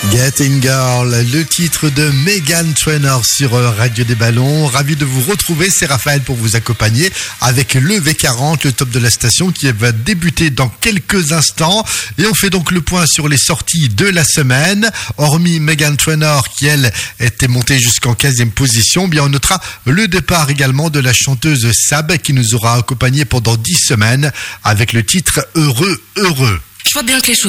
Getting Girl, le titre de Meghan Trainor sur Radio des Ballons. Ravi de vous retrouver, c'est Raphaël pour vous accompagner avec le V40, le top de la station qui va débuter dans quelques instants. Et on fait donc le point sur les sorties de la semaine. Hormis Meghan Trainor qui, elle, était montée jusqu'en 15e position, bien on notera le départ également de la chanteuse Sab qui nous aura accompagnés pendant 10 semaines avec le titre Heureux, Heureux. Je vois bien que les choses